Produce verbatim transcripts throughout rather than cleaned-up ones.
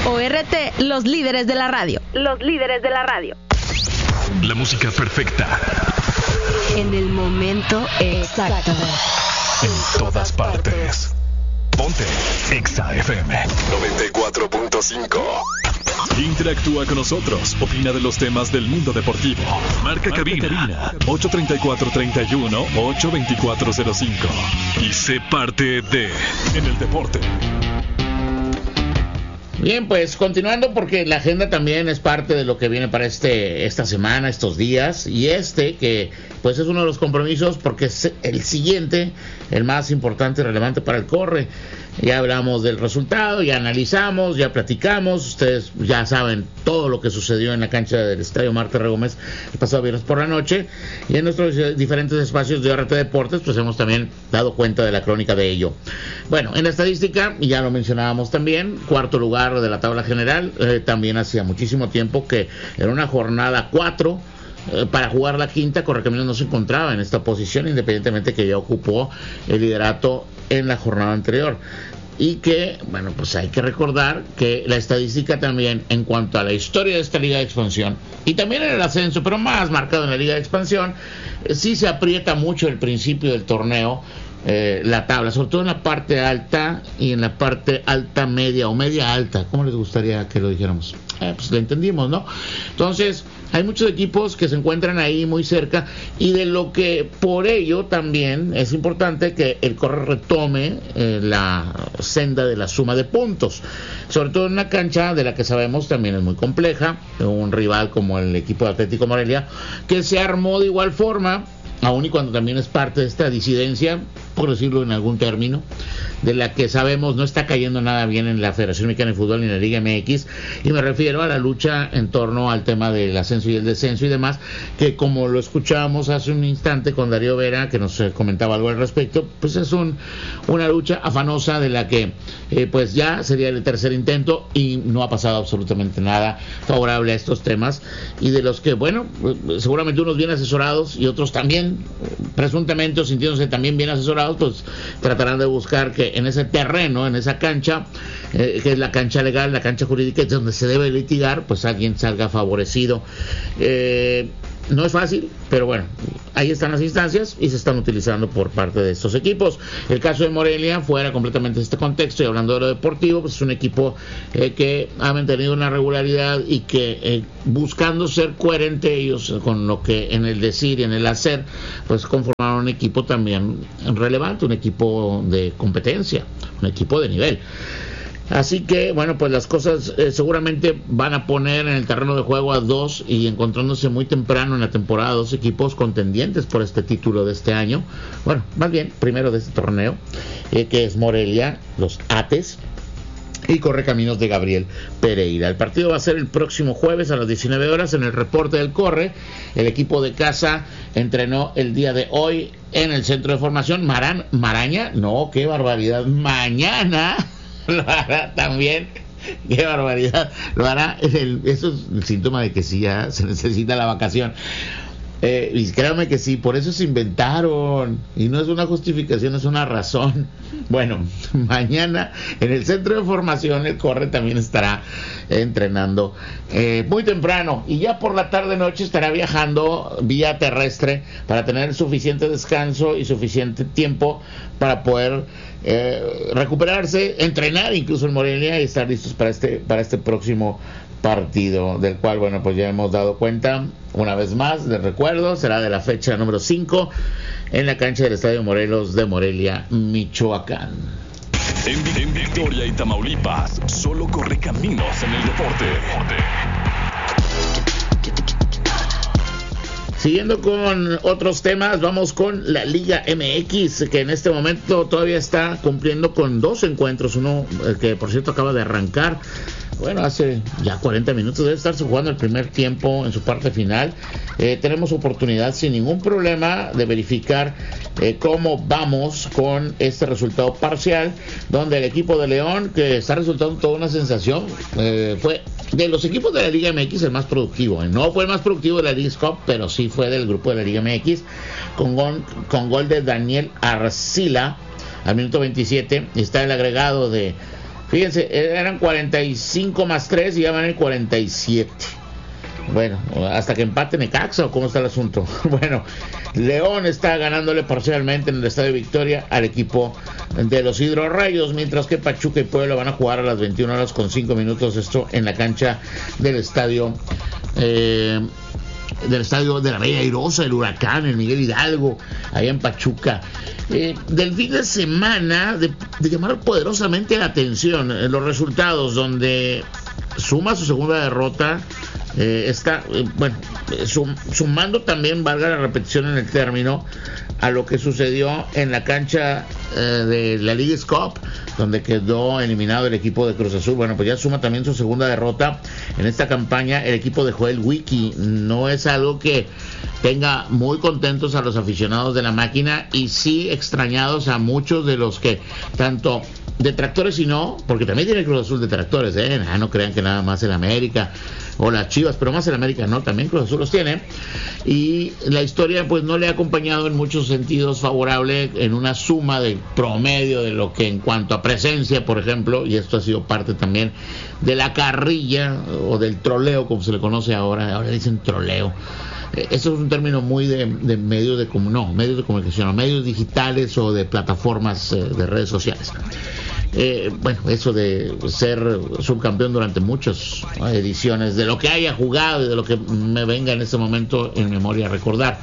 O R T, los líderes de la radio. Los líderes de la radio. La música perfecta. En el momento exacto. En todas partes. Ponte Exa F M noventa y cuatro punto cinco. Interactúa con nosotros. Opina de los temas del mundo deportivo. Marca, Marca cabina, cabina ocho treinta y cuatro, treinta y uno, ocho veinticuatro cero cinco. Y sé parte de En el Deporte. Bien, pues continuando, porque la agenda también es parte de lo que viene para este esta semana, estos días, y este que pues es uno de los compromisos porque es el siguiente, el más importante y relevante para el Corre. Ya hablamos del resultado, ya analizamos, ya platicamos, ustedes ya saben todo lo que sucedió en la cancha del Estadio Marte Gómez el pasado viernes por la noche, y en nuestros diferentes espacios de R T Deportes pues hemos también dado cuenta de la crónica de ello. Bueno, en la estadística, ya lo mencionábamos también, cuarto lugar de la tabla general, eh, también hacía muchísimo tiempo que era una jornada cuatro. Eh, para jugar la quinta, Correcaminos no se encontraba en esta posición, independientemente que ya ocupó el liderato en la jornada anterior. Y que, bueno, pues hay que recordar que la estadística también en cuanto a la historia de esta Liga de Expansión, y también en el ascenso, pero más marcado en la Liga de Expansión, eh, sí se aprieta mucho el principio del torneo, eh, la tabla, sobre todo en la parte alta y en la parte alta media o media alta. ¿Cómo les gustaría que lo dijéramos? Eh, pues lo entendimos, ¿no? Entonces, hay muchos equipos que se encuentran ahí muy cerca, y de lo que por ello también es importante que el Corre retome eh, la senda de la suma de puntos, sobre todo en una cancha de la que sabemos también es muy compleja, un rival como el equipo de Atlético Morelia, que se armó de igual forma, aun y cuando también es parte de esta disidencia, por decirlo en algún término, de la que sabemos no está cayendo nada bien en la Federación Mexicana de Fútbol ni en la Liga M X, y me refiero a la lucha en torno al tema del ascenso y el descenso y demás, que como lo escuchábamos hace un instante con Darío Vera, que nos comentaba algo al respecto, pues es un, una lucha afanosa de la que eh, pues ya sería el tercer intento y no ha pasado absolutamente nada favorable a estos temas, y de los que, bueno, seguramente unos bien asesorados y otros también, presuntamente o sintiéndose también bien asesorados, pues tratarán de buscar que en ese terreno, en esa cancha, eh, que es la cancha legal, la cancha jurídica, es donde se debe litigar, pues alguien salga favorecido. Eh, no es fácil, pero bueno, ahí están las instancias y se están utilizando por parte de estos equipos. El caso de Morelia, fuera completamente de este contexto, y hablando de lo deportivo, pues es un equipo eh, que ha mantenido una regularidad y que eh, buscando ser coherente ellos con lo que en el decir y en el hacer, pues conformaron un equipo también relevante, un equipo de competencia, un equipo de nivel. Así que, bueno, pues las cosas eh, seguramente van a poner en el terreno de juego a dos, y encontrándose muy temprano en la temporada, dos equipos contendientes por este título de este año. Bueno, más bien, primero de este torneo, eh, que es Morelia, los Ates, y Correcaminos de Gabriel Pereira. El partido va a ser el próximo jueves a las diecinueve horas en el reporte del Corre. El equipo de casa entrenó el día de hoy en el centro de formación. Marán, Maraña, no, qué barbaridad, mañana lo hará también, qué barbaridad, lo hará, el, eso es el síntoma de que sí, ya se necesita la vacación. Eh, y créanme que sí, por eso se inventaron, y no es una justificación, es una razón. Bueno, mañana en el centro de formación el Corre también estará eh, entrenando eh, muy temprano, y ya por la tarde noche estará viajando vía terrestre para tener suficiente descanso y suficiente tiempo para poder eh, recuperarse, entrenar incluso en Morelia y estar listos para este para este próximo partido, del cual, bueno, pues ya hemos dado cuenta una vez más. Les recuerdo, será de la fecha número cinco en la cancha del Estadio Morelos de Morelia, Michoacán. En, en Victoria y Tamaulipas, solo Correcaminos en el deporte. Siguiendo con otros temas, vamos con la Liga M X, que en este momento todavía está cumpliendo con dos encuentros, uno eh, que por cierto acaba de arrancar. Bueno, hace ya cuarenta minutos debe estarse jugando el primer tiempo en su parte final. Eh, tenemos oportunidad sin ningún problema de verificar eh, cómo vamos con este resultado parcial, donde el equipo de León, que está resultando toda una sensación, eh, fue de los equipos de la Liga M X el más productivo. No fue el más productivo de la Leagues Cup, pero sí fue del grupo de la Liga M X, con gol, con gol de Daniel Arcila al minuto veintisiete. Está el agregado de Fíjense, eran cuarenta y cinco más tres y ya van en cuarenta y siete. Bueno, hasta que empate Necaxa, ¿o cómo está el asunto? Bueno, León está ganándole parcialmente en el Estadio Victoria al equipo de los Hidrorrayos, mientras que Pachuca y Puebla van a jugar a las veintiuna horas con cinco minutos, esto en la cancha del estadio eh, del estadio de la Bella Airosa, el Huracán, el Miguel Hidalgo, allá en Pachuca. Eh, del fin de semana, de, de llamar poderosamente la atención eh, los resultados, donde suma su segunda derrota. Eh, está, eh, bueno, sum, sumando también, valga la repetición en el término, a lo que sucedió en la cancha eh, de la Leagues Cup, donde quedó eliminado el equipo de Cruz Azul. Bueno, pues ya suma también su segunda derrota en esta campaña el equipo de Joel Wiki. No es algo que tenga muy contentos a los aficionados de la máquina, y sí extrañados a muchos de los que, tanto detractores y no, porque también tiene Cruz Azul detractores, ¿eh? Ah, no crean que nada más el América o las Chivas, pero más el América no, también Cruz Azul los tiene, y la historia pues no le ha acompañado en muchos sentidos favorable, en una suma de promedio de lo que en cuanto a presencia, por ejemplo, y esto ha sido parte también de la carrilla o del troleo, como se le conoce ahora, ahora dicen troleo. Eso es un término muy de, de medios de no, medios de comunicación, o medios digitales o de plataformas eh, de redes sociales. Eh, bueno, eso de ser subcampeón durante muchas ediciones, de lo que haya jugado y de lo que me venga en este momento en memoria a recordar.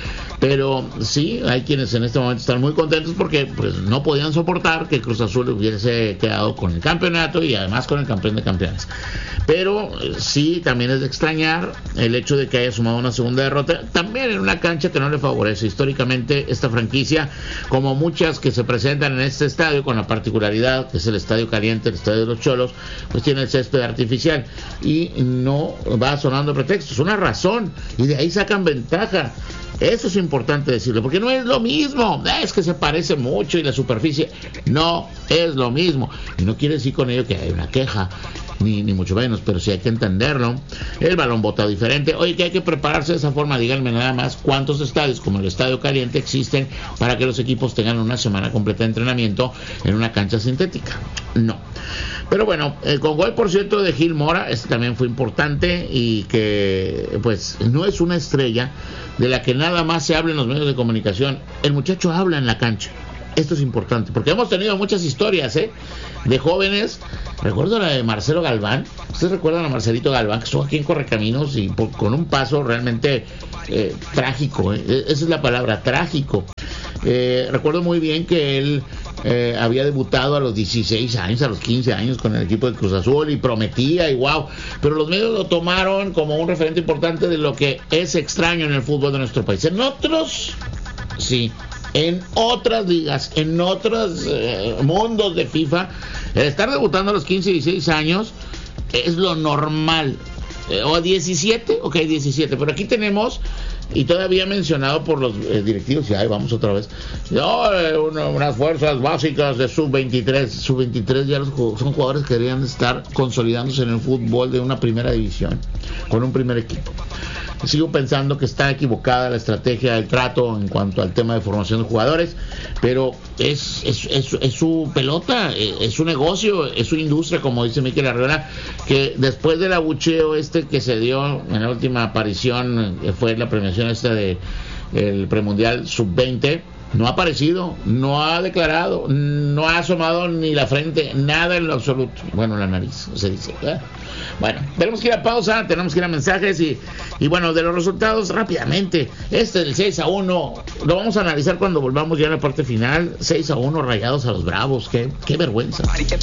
Pero sí, hay quienes en este momento están muy contentos porque pues no podían soportar que Cruz Azul hubiese quedado con el campeonato y además con el campeón de campeones. Pero sí, también es de extrañar el hecho de que haya sumado una segunda derrota, también en una cancha que no le favorece. Históricamente esta franquicia, como muchas que se presentan en este estadio, con la particularidad que es el Estadio Caliente, el Estadio de los Cholos, pues tiene el césped artificial y no va sonando pretextos, es una razón, y de ahí sacan ventaja. Eso es importante decirlo, porque no es lo mismo. Es que se parece mucho y la superficie no es lo mismo, y no quiere decir con ello que hay una queja, ni, ni mucho menos, pero sí hay que entenderlo. El balón bota diferente. Oye, que hay que prepararse de esa forma. Díganme nada más cuántos estadios como el Estadio Caliente existen para que los equipos tengan una semana completa de entrenamiento en una cancha sintética. No. Pero bueno, eh, con gol por cierto de Gil Mora, este también fue importante, y que pues no es una estrella de la que nada más se habla en los medios de comunicación. El muchacho habla en la cancha. Esto es importante, porque hemos tenido muchas historias, ¿eh? De jóvenes. Recuerdo la de Marcelo Galván. ¿Ustedes recuerdan a Marcelito Galván, que estuvo aquí en Correcaminos y por, con un paso realmente eh, trágico, ¿eh? Esa es la palabra, trágico. Eh, recuerdo muy bien que él eh, había debutado a los dieciséis años, a los quince años con el equipo de Cruz Azul, y prometía y wow, pero los medios lo tomaron como un referente importante de lo que es extraño en el fútbol de nuestro país. En otros, sí, en otras ligas, en otros eh, mundos de FIFA, el estar debutando a los quince, dieciséis años es lo normal. Eh, o diecisiete, ok, diecisiete, pero aquí tenemos, y todavía mencionado por los eh, directivos, y ahí vamos otra vez, no, eh, una, unas fuerzas básicas de sub veintitrés, sub veintitrés ya los, son jugadores que deberían estar consolidándose en el fútbol de una primera división, con un primer equipo. Sigo pensando que está equivocada la estrategia del trato en cuanto al tema de formación de jugadores, pero es, es, es, es su pelota, es su negocio, es su industria, como dice Mikel Arriola, que después del abucheo este que se dio en la última aparición, que fue la premiación esta de el premundial sub veinte, no ha aparecido, no ha declarado, no ha asomado ni la frente, nada en lo absoluto. Bueno, la nariz, se dice, ¿eh? Bueno, tenemos que ir a pausa, tenemos que ir a mensajes y, y bueno, de los resultados rápidamente. Este del seis a uno lo vamos a analizar cuando volvamos ya a la parte final. seis a uno Rayados a los Bravos, qué, qué vergüenza.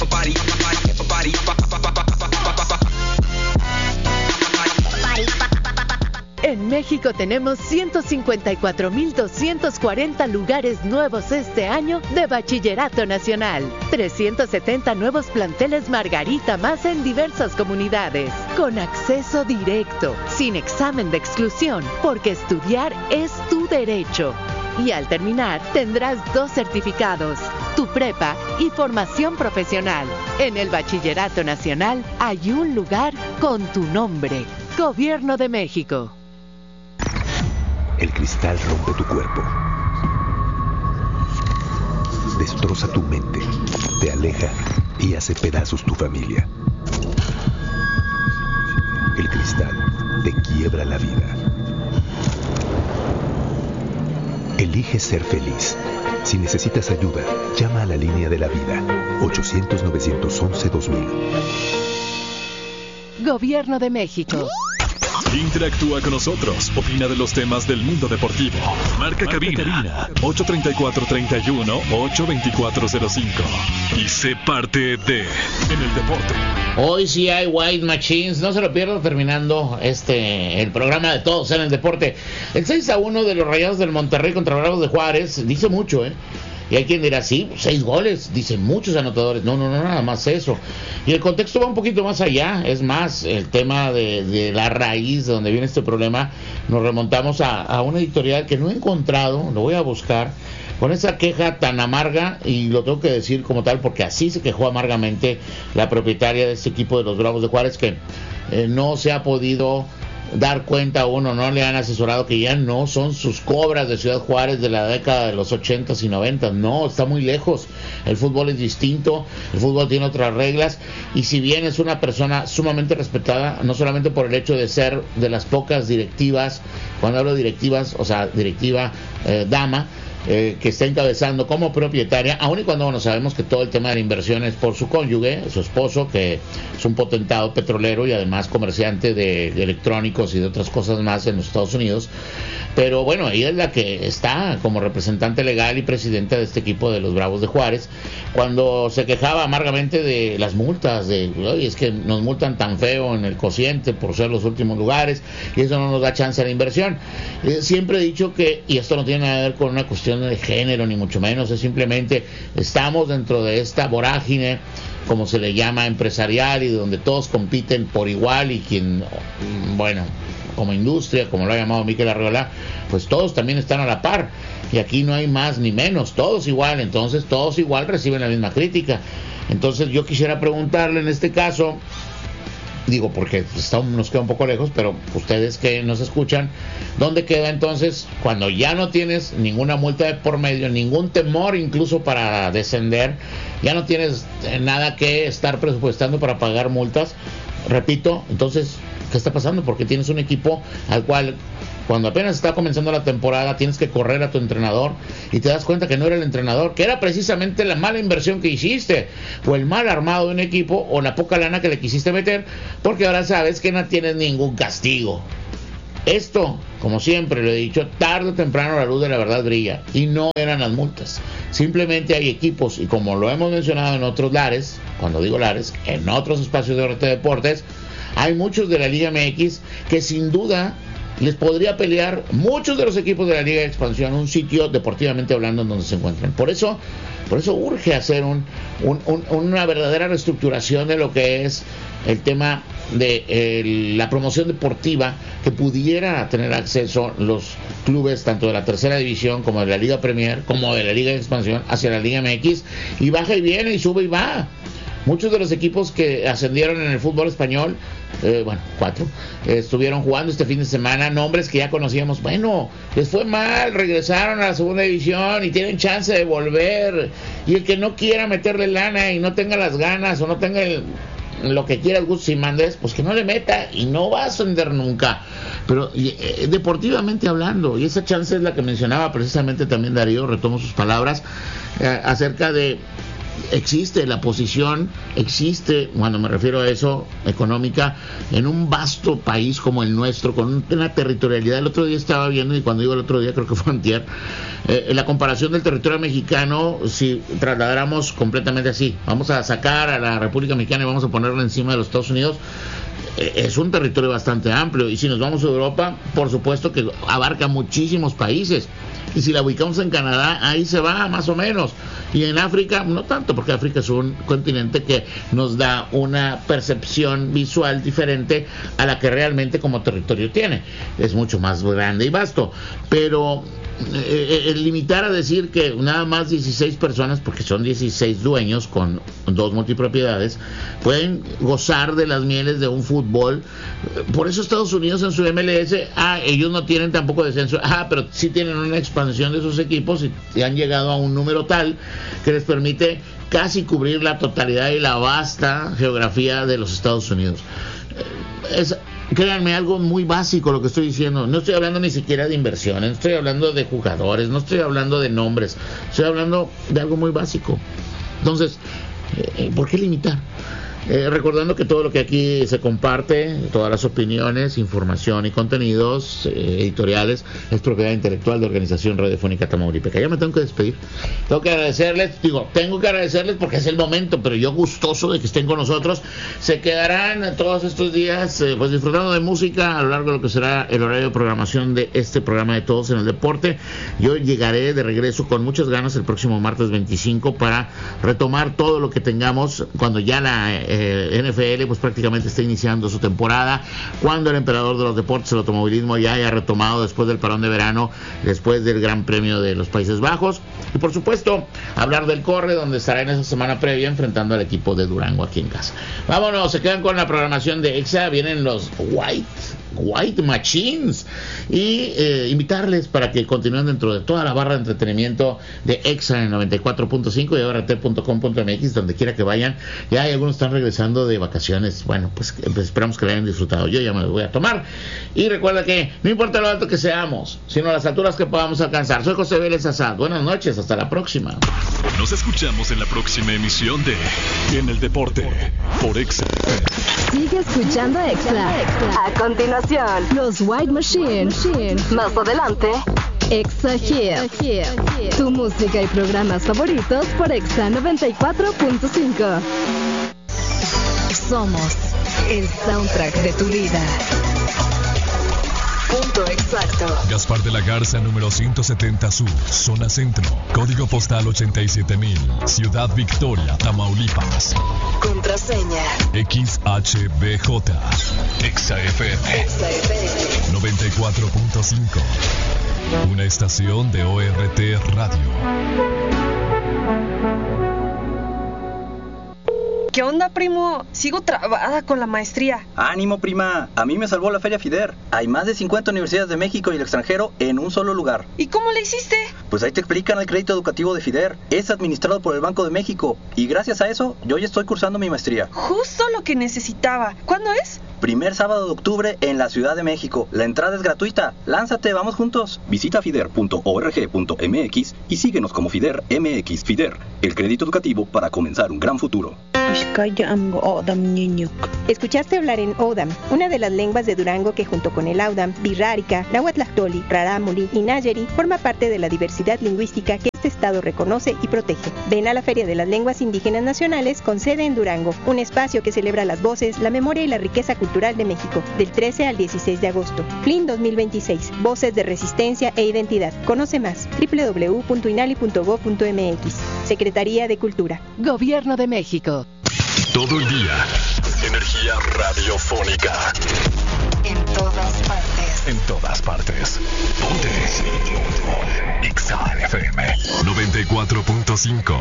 En México tenemos ciento cincuenta y cuatro mil doscientos cuarenta lugares nuevos este año de Bachillerato Nacional. trescientos setenta nuevos planteles Margarita más en diversas comunidades. Con acceso directo, sin examen de exclusión, porque estudiar es tu derecho. Y al terminar tendrás dos certificados, tu prepa y formación profesional. En el Bachillerato Nacional hay un lugar con tu nombre. Gobierno de México. El cristal rompe tu cuerpo, destroza tu mente, te aleja y hace pedazos tu familia. El cristal te quiebra la vida. Elige ser feliz. Si necesitas ayuda, llama a la línea de la vida. ochocientos, novecientos once, dos mil. Gobierno de México. Interactúa con nosotros. Opina de los temas del mundo deportivo. Marca, Marca cabina, cabina. ocho treinta y cuatro, treinta y uno, ocho veinticuatro cero cinco. Y sé parte de En el Deporte. Hoy sí hay White Machines, no se lo pierdan terminando este el programa de Todos en el Deporte. El seis a uno de los Rayados del Monterrey contra Bravos de Juárez dice mucho, ¿eh? Y hay quien dirá, sí, seis goles, dicen muchos anotadores. No, no, no, nada más eso. Y el contexto va un poquito más allá. Es más, el tema de, de la raíz de donde viene este problema, nos remontamos a, a una editorial que no he encontrado, lo voy a buscar, con esa queja tan amarga, y lo tengo que decir como tal, porque así se quejó amargamente la propietaria de este equipo de los Bravos de Juárez, que eh, no se ha podido dar cuenta a uno, no le han asesorado que ya no son sus cobras de Ciudad Juárez de la década de los ochentas y noventas, no, está muy lejos, el fútbol es distinto, el fútbol tiene otras reglas, y si bien es una persona sumamente respetada, no solamente por el hecho de ser de las pocas directivas, cuando hablo de directivas, o sea, directiva eh, dama, Eh, que está encabezando como propietaria, aun y cuando bueno, sabemos que todo el tema de la inversión es por su cónyuge, su esposo, que es un potentado petrolero y además comerciante de, de electrónicos y de otras cosas más en los Estados Unidos. Pero bueno, ella es la que está como representante legal y presidenta de este equipo de los Bravos de Juárez, cuando se quejaba amargamente de las multas, de, oye, es que nos multan tan feo en el cociente por ser los últimos lugares, y eso no nos da chance a la inversión. Eh, siempre he dicho que, y esto no tiene nada que ver con una cuestión de género, ni mucho menos, es simplemente, estamos dentro de esta vorágine, como se le llama, empresarial, y donde todos compiten por igual, y quien, bueno, como industria, como lo ha llamado Mikel Arriola, pues todos también están a la par, y aquí no hay más ni menos, todos igual, entonces todos igual reciben la misma crítica. Entonces yo quisiera preguntarle en este caso, digo porque está, nos queda un poco lejos, pero ustedes que nos escuchan, ¿dónde queda entonces cuando ya no tienes ninguna multa de por medio, ningún temor incluso para descender, ya no tienes nada que estar presupuestando para pagar multas? Repito, entonces, ¿qué está pasando? Porque tienes un equipo al cual, cuando apenas está comenzando la temporada, tienes que correr a tu entrenador y te das cuenta que no era el entrenador, que era precisamente la mala inversión que hiciste, o el mal armado de un equipo, o la poca lana que le quisiste meter, porque ahora sabes que no tienes ningún castigo. Esto, como siempre lo he dicho, tarde o temprano la luz de la verdad brilla, y no eran las multas. Simplemente hay equipos, y como lo hemos mencionado en otros lares, cuando digo lares, en otros espacios de R T Deportes, hay muchos de la Liga M X que sin duda les podría pelear muchos de los equipos de la Liga de Expansión, un sitio deportivamente hablando en donde se encuentran. Por eso, por eso urge hacer un, un, un, una verdadera reestructuración de lo que es el tema de eh, la promoción deportiva, que pudiera tener acceso los clubes tanto de la tercera división como de la Liga Premier, como de la Liga de Expansión, hacia la Liga M X, y baja y viene y sube y va. Muchos de los equipos que ascendieron en el fútbol español, eh, bueno, cuatro, eh, estuvieron jugando este fin de semana, nombres que ya conocíamos, bueno, les fue mal, regresaron a la segunda división y tienen chance de volver, y el que no quiera meterle lana y no tenga las ganas o no tenga el, lo que quiera, gusto y mandes, pues que no le meta y no va a ascender nunca. Pero eh, deportivamente hablando, y esa chance es la que mencionaba precisamente también Darío, retomo sus palabras, eh, acerca de existe la posición, existe, cuando me refiero a eso, económica, en un vasto país como el nuestro, con una territorialidad. El otro día estaba viendo, y cuando digo el otro día creo que fue antier, eh, la comparación del territorio mexicano, si trasladáramos completamente así, vamos a sacar a la República Mexicana y vamos a ponerla encima de los Estados Unidos, eh, es un territorio bastante amplio, y si nos vamos a Europa, por supuesto que abarca muchísimos países. Y si la ubicamos en Canadá, ahí se va más o menos. Y en África, no tanto, porque África es un continente que nos da una percepción visual diferente a la que realmente como territorio tiene. Es mucho más grande y vasto. Pero eh, el limitar a decir que nada más dieciséis personas, porque son dieciséis dueños con dos multipropiedades, pueden gozar de las mieles de un fútbol. Por eso Estados Unidos en su M L S, ah, ellos no tienen tampoco descenso, ah, pero sí tienen una expansión de sus equipos y, y han llegado a un número tal que les permite casi cubrir la totalidad y la vasta geografía de los Estados Unidos. Es, créanme, algo muy básico lo que estoy diciendo. No estoy hablando ni siquiera de inversiones, no estoy hablando de jugadores, no estoy hablando de nombres, estoy hablando de algo muy básico. Entonces, eh, ¿por qué limitar? Eh, recordando que todo lo que aquí se comparte, todas las opiniones, información y contenidos eh, editoriales es propiedad intelectual de Organización Radiofónica Tamaulipeca. Ya me tengo que despedir. Tengo que agradecerles, digo, tengo que agradecerles porque es el momento, pero yo gustoso de que estén con nosotros. Se quedarán todos estos días eh, pues disfrutando de música a lo largo de lo que será el horario de programación de este programa de Todos en el Deporte. Yo llegaré de regreso con muchas ganas el próximo martes veinticinco para retomar todo lo que tengamos cuando ya la eh, Eh, N F L pues prácticamente está iniciando su temporada, cuando el emperador de los deportes, el automovilismo, ya haya retomado después del parón de verano, después del Gran Premio de los Países Bajos, y por supuesto hablar del Corre, donde estará en esa semana previa enfrentando al equipo de Durango aquí en casa. Vámonos, se quedan con la programación de EXA, vienen los White White Machines y eh, invitarles para que continúen dentro de toda la barra de entretenimiento de EXA en noventa y cuatro punto cinco y a r t punto com punto m x, donde quiera que vayan. Ya hay algunos están regresando de vacaciones, bueno, pues, pues esperamos que la hayan disfrutado. Yo ya me los voy a tomar, y recuerda que no importa lo alto que seamos, sino las alturas que podamos alcanzar. Soy José Vélez Azad, buenas noches, hasta la próxima. Nos escuchamos en la próxima emisión de En el Deporte por EXA. Sigue escuchando EXA. A continuación, los White Machines. Más adelante, EXA Hits. Tu música y programas favoritos por EXA noventa y cuatro punto cinco. Somos el soundtrack de tu vida. Punto exacto. Gaspar de la Garza, número ciento setenta Sur, zona centro, código postal ochenta y siete mil, Ciudad Victoria, Tamaulipas. Contraseña X H B J, EXA F M noventa y cuatro punto cinco, una estación de O R T Radio. ¿Qué onda, primo? Sigo trabada con la maestría. Ánimo, prima. A mí me salvó la Feria FIDER. Hay más de cincuenta universidades de México y el extranjero en un solo lugar. ¿Y cómo le hiciste? Pues ahí te explican el crédito educativo de FIDER. Es administrado por el Banco de México. Y gracias a eso, yo ya estoy cursando mi maestría. Justo lo que necesitaba. ¿Cuándo es? Primer sábado de octubre en la Ciudad de México. La entrada es gratuita. Lánzate, vamos juntos. Visita fider punto org punto m x y síguenos como FIDER M X. FIDER, el crédito educativo para comenzar un gran futuro. Escuchaste hablar en Odam, una de las lenguas de Durango que junto con el Audam, Birrárica, Nahuatlactoli, Rarámuri y Nayeri forma parte de la diversidad lingüística que este estado reconoce y protege. Ven a la Feria de las Lenguas Indígenas Nacionales con sede en Durango, un espacio que celebra las voces, la memoria y la riqueza cultural de México, del trece al dieciséis de agosto. F L I N dos mil veintiséis, Voces de Resistencia e Identidad. Conoce más, doble u doble u doble u punto inali punto gob punto m x. Secretaría de Cultura. Gobierno de México. Todo el día. Energía radiofónica. en todas partes. En todas partes. Ponte. EXA F M noventa y cuatro punto cinco.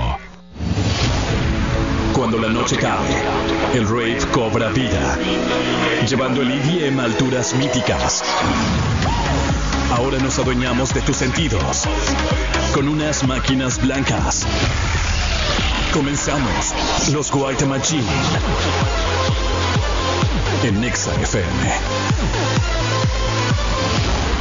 Cuando la noche cae, el rave cobra vida, llevando el E D M a alturas míticas. Ahora nos adueñamos de tus sentidos con unas máquinas blancas. Comenzamos los White Machine en EXA F M.